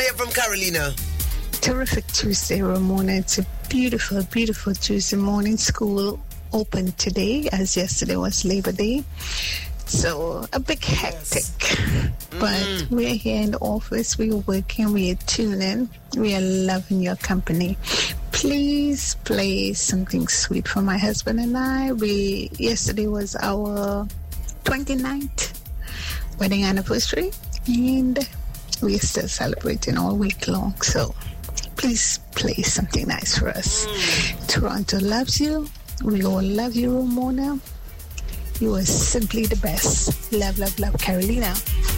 hear from Carolina? Terrific Tuesday, Ramona. It's a beautiful, beautiful Tuesday morning. School open today, as yesterday was Labor Day. So a bit hectic, but we're here in the office, we're working, we're tuning, we are loving your company. Please play something sweet for my husband and I. Yesterday was our 29th wedding anniversary, and we're still celebrating all week long. So please play something nice for us. Toronto loves you. We all love you, Ramona. You are simply the best. Love, love, love, Carolina.